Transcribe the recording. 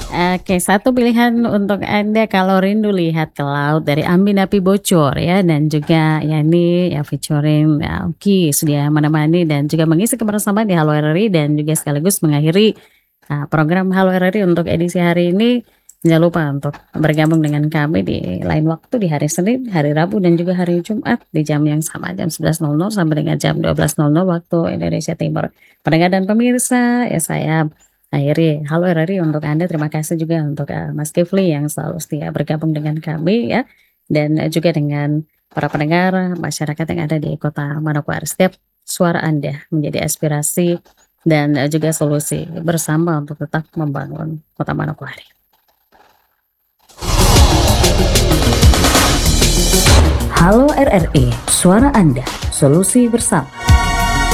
Oke, satu pilihan untuk Anda kalau rindu lihat ke laut dari Ambi Napi Bocor ya, dan juga Yani ya featuring Oki sedia menemani dan juga mengisi kebersamaan di Halo RRI dan juga sekaligus mengakhiri, program Halo RRI untuk edisi hari ini. Jangan lupa untuk bergabung dengan kami di lain waktu di hari Senin, hari Rabu, dan juga hari Jumat di jam yang sama, jam 11.00 sampai dengan jam 12.00 waktu Indonesia Timur. Pendengar dan pemirsa, ya saya akhiri Halo RRI untuk Anda, terima kasih juga untuk, Mas Kifli yang selalu setia bergabung dengan kami ya, dan, juga dengan para pendengar, masyarakat yang ada di Kota Manokwari. Setiap suara Anda menjadi aspirasi dan, juga solusi bersama untuk tetap membangun Kota Manokwari. Halo RRI, suara Anda, solusi bersama.